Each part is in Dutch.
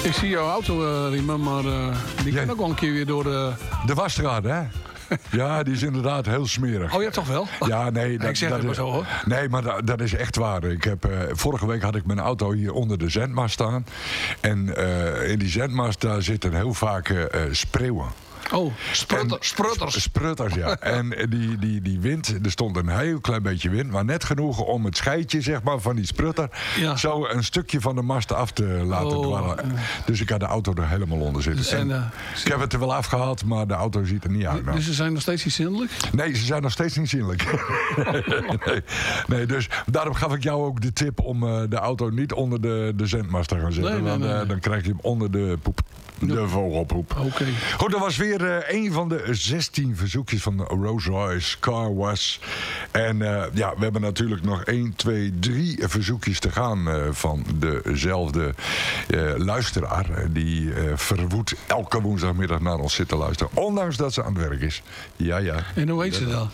Ik zie jouw auto, Riemen, maar die kan ook wel een keer weer door de... De wasstraat, hè? Ja, die is inderdaad heel smerig. Oh ja, toch wel? Ja, nee. Ik zeg het maar zo, hoor. Nee, maar dat is echt waar. Vorige week had ik mijn auto hier onder de zendmast staan. En in die zendmast daar zitten heel vaak spreeuwen. Oh, sprutters. Sprutters, ja. En die wind, er stond een heel klein beetje wind, maar net genoeg om het scheidje, zeg maar, van die sprutter zo een stukje van de mast af te laten dwarrelen. Dus ik had de auto er helemaal onder zitten. Ik heb het er wel afgehaald, maar de auto ziet er niet uit. Nou. Dus ze zijn nog steeds niet zindelijk? Nee, ze zijn nog steeds niet zindelijk. Nee, dus daarom gaf ik jou ook de tip om de auto niet onder de zendmast te gaan zetten. Nee. Dan krijg je hem onder de poep. De vogelpoep. Oké. Goed, dat was weer een van de 16 verzoekjes van Rolls Royce Car Wash. En we hebben natuurlijk nog 1, 2, 3 verzoekjes te gaan van dezelfde luisteraar. Die verwoed elke woensdagmiddag naar ons zit te luisteren. Ondanks dat ze aan het werk is. Ja. En hoe heet ze dan?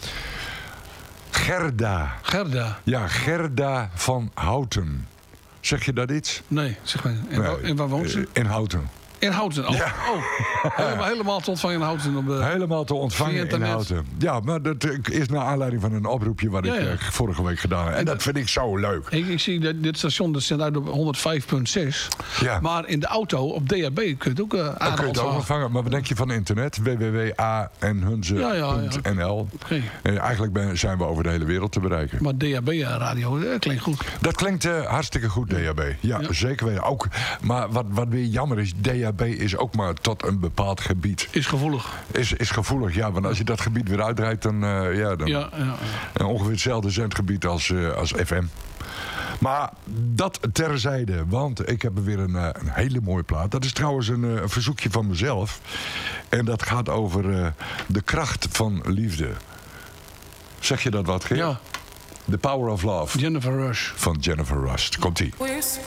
Gerda. Ja, Gerda van Houten. Zeg je dat iets? Nee, zeg maar. En waar woont ze? In Houten. In Houten? Oh, ja. Helemaal te ontvangen in Houten. Helemaal te ontvangen in Houten. Ja, maar dat is naar aanleiding van een oproepje wat ik vorige week gedaan heb. En dat vind ik zo leuk. Ik zie dat dit station dat zendt uit op 105.6. Ja. Maar in de auto op DHB kun je het ook aardig ontvangen. Maar wat denk je van internet? www.anhunze.nl. Eigenlijk zijn we over de hele wereld te bereiken. Maar DHB-radio, dat klinkt goed. Dat klinkt hartstikke goed, DHB. Ja, zeker weten. Ook, maar wat weer jammer is, DHB is ook maar tot een bepaald gebied. Is gevoelig. Is gevoelig, ja. Want als je dat gebied weer uitrijdt, dan ongeveer hetzelfde zendgebied als FM. Maar dat terzijde, want ik heb er weer een hele mooie plaat. Dat is trouwens een verzoekje van mezelf. En dat gaat over de kracht van liefde. Zeg je dat wat, Geert? Ja. The Power of Love. Jennifer Rush. Van Jennifer Rush. Komt-ie.